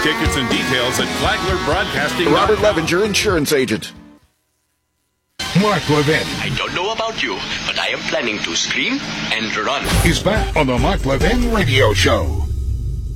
tickets and details at Flagler Broadcasting. Robert Levinger, insurance agent. Mark Levin. I don't know about you, but I am planning to scream and run. Is back on the Mark Levin Radio Show.